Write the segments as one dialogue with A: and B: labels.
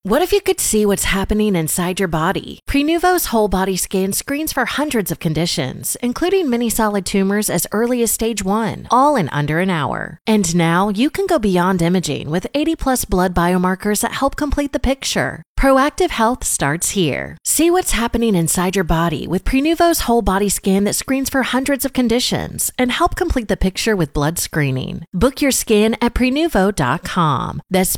A: What if you could see what's happening inside your body? Prenuvo's whole body scan screens for hundreds of conditions, including many solid tumors as early as stage 1, all in under an hour. And now you can go beyond imaging with 80 plus blood biomarkers that help complete the picture. Proactive health starts here. See what's happening inside your body with Prenuvo's whole body scan that screens for hundreds of conditions and help complete the picture with blood screening. Book your scan at Prenuvo.com. That's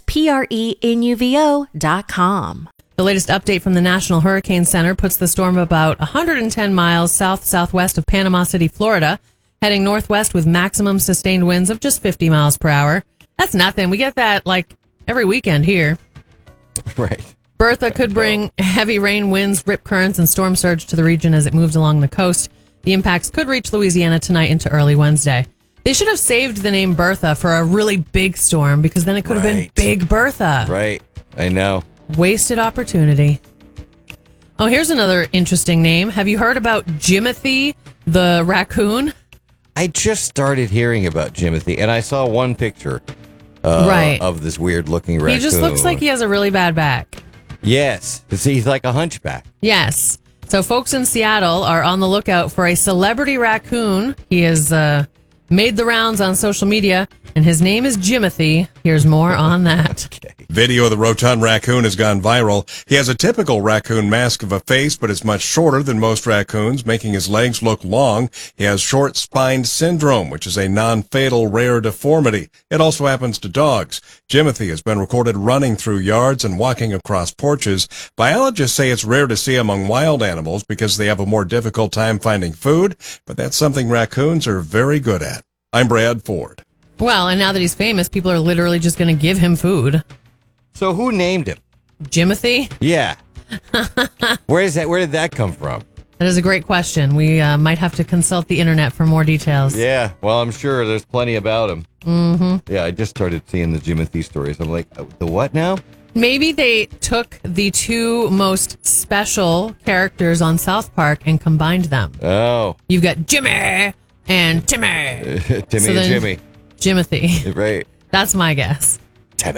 A: Prenuvo.com.
B: The latest update from the National Hurricane Center puts the storm about 110 miles south-southwest of Panama City, Florida, heading northwest with maximum sustained winds of just 50 miles per hour. That's nothing. We get that like every weekend here.
C: Right.
B: Bertha could bring heavy rain, winds, rip currents, and storm surge to the region as it moves along the coast. The impacts could reach Louisiana tonight into early Wednesday. They should have saved the name Bertha for a really big storm because then it could have been Big Bertha.
C: Right. I know.
B: Wasted opportunity. Oh, here's another interesting name. Have you heard about Jimothy the raccoon?
C: I just started hearing about Jimothy, and I saw one picture of this weird-looking raccoon.
B: He just looks like he has a really bad back.
C: Yes. He's like a hunchback.
B: Yes. So folks in Seattle are on the lookout for a celebrity raccoon. He has made the rounds on social media, and his name is Jimothy. Here's more on that.
C: Okay.
D: Video of the rotund raccoon has gone viral. He has a typical raccoon mask of a face, but is much shorter than most raccoons, making his legs look long. He has short spine syndrome, which is a non-fatal rare deformity. It also happens to dogs. Jimothy has been recorded running through yards and walking across porches. Biologists say it's rare to see among wild animals because they have a more difficult time finding food, but that's something raccoons are very good at. I'm Brad Ford.
B: Well, and now that he's famous, people are literally just going to give him food.
C: So who named him?
B: Jimothy?
C: Yeah. Where did that come from?
B: That is a great question. We might have to consult the internet for more details.
C: Yeah, well, I'm sure there's plenty about him. Mm-hmm. Yeah, I just started seeing the Jimothy stories. I'm like, the what now?
B: Maybe they took the two most special characters on South Park and combined them.
C: Oh.
B: You've got Jimmy and Timmy.
C: Timmy and Jimmy.
B: Jimothy.
C: Right.
B: That's my guess.
C: Timmy.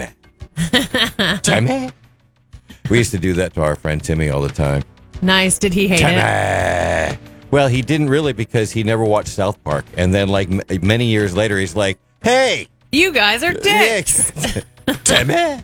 C: Timmy? We used to do that to our friend Timmy all the time.
B: Nice. Did he hate it?
C: Well, he didn't really because he never watched South Park. And then like many years later, he's like, hey.
B: You guys are dicks.
C: Timmy.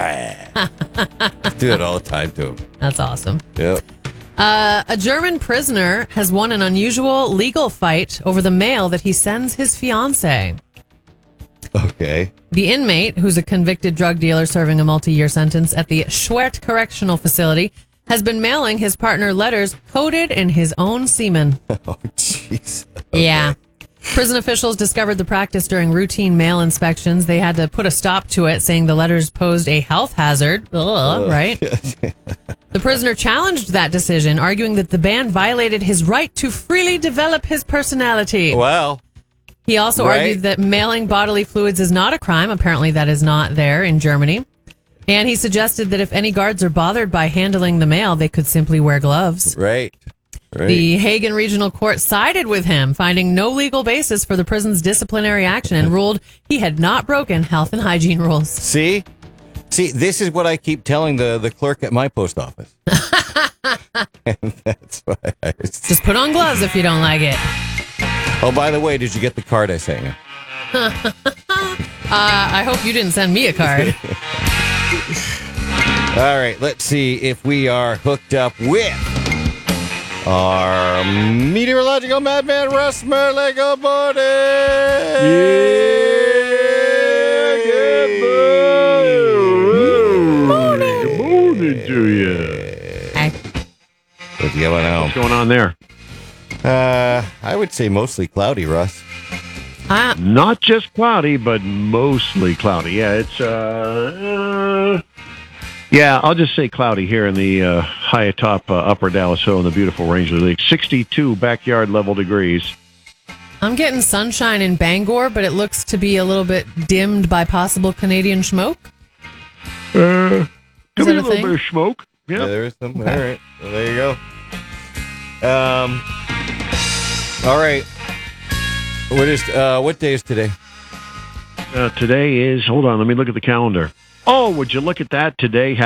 C: Do it all the time to him.
B: That's awesome.
C: Yep.
B: A German prisoner has won an unusual legal fight over the mail that he sends his fiancée.
C: Okay.
B: The inmate, who's a convicted drug dealer serving a multi-year sentence at the Schwert Correctional Facility, has been mailing his partner letters coded in his own semen.
C: Oh, jeez. Okay.
B: Yeah. Prison officials discovered the practice during routine mail inspections. They had to put a stop to it, saying the letters posed a health hazard. Right? The prisoner challenged that decision, arguing that the ban violated his right to freely develop his personality.
C: Well.
B: He also argued that mailing bodily fluids is not a crime. Apparently that is not there in Germany. And he suggested that if any guards are bothered by handling the mail, they could simply wear gloves.
C: Right.
B: The Hagen Regional Court sided with him, finding no legal basis for the prison's disciplinary action and ruled he had not broken health and hygiene rules.
C: See, this is what I keep telling the clerk at my post office. And that's why
B: just put on gloves if you don't like it.
C: Oh, by the way, did you get the card I sent you?
B: I hope you didn't send me a card.
C: All right, let's see if we are hooked up with our meteorological madman, Russ Merle. Good morning.
E: Good morning to you.
B: Hey.
C: What's going on?
E: What's going on there?
C: I would say mostly cloudy, Russ.
E: Not just cloudy, but mostly cloudy. Yeah, it's I'll just say cloudy here in the high atop Upper Dallas Hill in the beautiful Ranger Lake. 62 backyard level degrees.
B: I'm getting sunshine in Bangor, but it looks to be a little bit dimmed by possible Canadian smoke.
E: Could be a
B: that a
E: little
B: thing?
E: bit of smoke.
C: Yeah, there is some. Okay. All right, well, there you go. All right. What day is today?
E: Today is, hold on, let me look at the calendar. Oh, would you look at that today?